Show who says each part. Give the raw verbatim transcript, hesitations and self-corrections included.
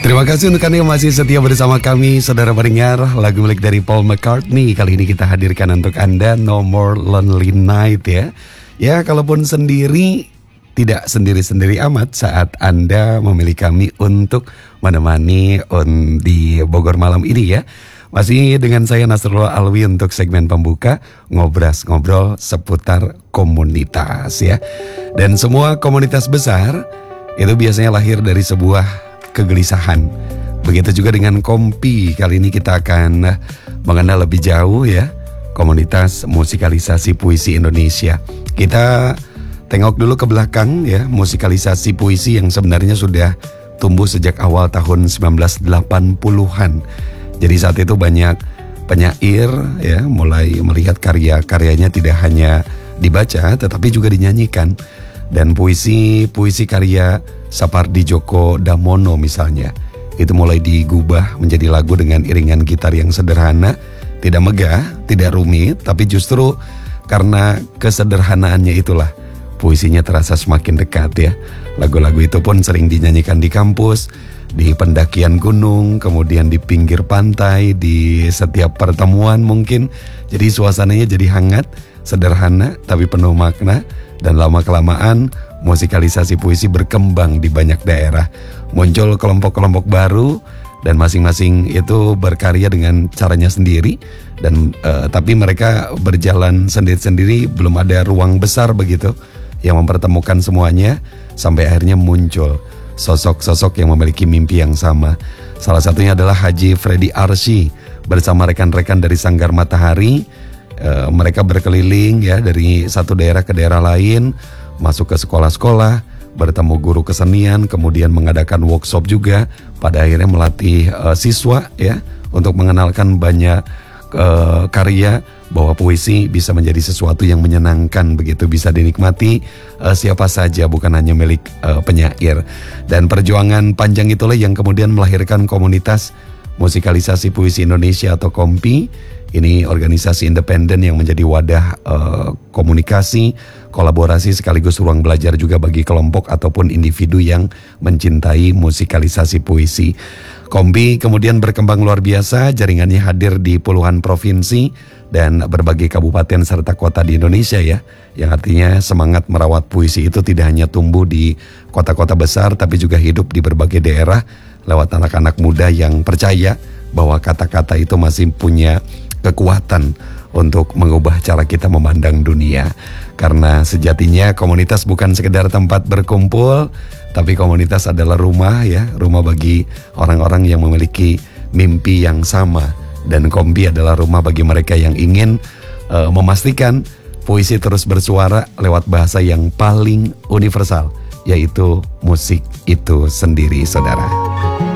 Speaker 1: Terima kasih untuk Anda yang masih setia bersama kami, saudara pendengar. Lagu milik dari Paul McCartney kali ini kita hadirkan untuk Anda, No More Lonely Night ya. Ya, kalaupun sendiri, tidak sendiri-sendiri amat saat Anda memilih kami untuk menemani on di Bogor malam ini ya. Masih dengan saya Nasrullah Alwi untuk segmen pembuka, ngobras ngobrol seputar komunitas ya. Dan semua komunitas besar itu biasanya lahir dari sebuah kegelisahan. Begitu juga dengan Kompi. Kali ini kita akan mengenal lebih jauh ya komunitas musikalisasi puisi Indonesia. Kita tengok dulu ke belakang ya, musikalisasi puisi yang sebenarnya sudah tumbuh sejak awal tahun sembilan belas delapan puluhan. Jadi saat itu banyak penyair ya mulai melihat karya-karyanya tidak hanya dibaca tetapi juga dinyanyikan. Dan puisi-puisi karya Sapardi Djoko Damono misalnya, itu mulai digubah menjadi lagu dengan iringan gitar yang sederhana, tidak megah, tidak rumit, tapi justru karena kesederhanaannya itulah puisinya terasa semakin dekat ya. Lagu-lagu itu pun sering dinyanyikan di kampus, di pendakian gunung, kemudian di pinggir pantai, di setiap pertemuan mungkin. Jadi suasananya jadi hangat, sederhana tapi penuh makna. Dan lama-kelamaan musikalisasi puisi berkembang di banyak daerah. Muncul kelompok-kelompok baru dan masing-masing itu berkarya dengan caranya sendiri. Dan uh, tapi mereka berjalan sendiri-sendiri, belum ada ruang besar begitu yang mempertemukan semuanya. Sampai akhirnya muncul sosok-sosok yang memiliki mimpi yang sama. Salah satunya adalah Haji Freddy Arsy bersama rekan-rekan dari Sanggar Matahari. Uh, mereka berkeliling ya dari satu daerah ke daerah lain, masuk ke sekolah-sekolah, bertemu guru kesenian, kemudian mengadakan workshop juga. Pada akhirnya melatih uh, siswa ya untuk mengenalkan banyak uh, karya, bahwa puisi bisa menjadi sesuatu yang menyenangkan begitu, bisa dinikmati uh, siapa saja, bukan hanya milik uh, penyair. Dan perjuangan panjang itulah yang kemudian melahirkan komunitas musikalisasi puisi Indonesia atau Kompi. Ini organisasi independen yang menjadi wadah uh, komunikasi, kolaborasi sekaligus ruang belajar juga bagi kelompok ataupun individu yang mencintai musikalisasi puisi. Kompi kemudian berkembang luar biasa, jaringannya hadir di puluhan provinsi dan berbagai kabupaten serta kota di Indonesia ya. Yang artinya semangat merawat puisi itu tidak hanya tumbuh di kota-kota besar tapi juga hidup di berbagai daerah lewat anak-anak muda yang percaya bahwa kata-kata itu masih punya kekuatan untuk mengubah cara kita memandang dunia. Karena sejatinya komunitas bukan sekedar tempat berkumpul, tapi komunitas adalah rumah ya, rumah bagi orang-orang yang memiliki mimpi yang sama. Dan Kompi adalah rumah bagi mereka yang ingin uh, memastikan puisi terus bersuara lewat bahasa yang paling universal, yaitu musik itu sendiri, saudara.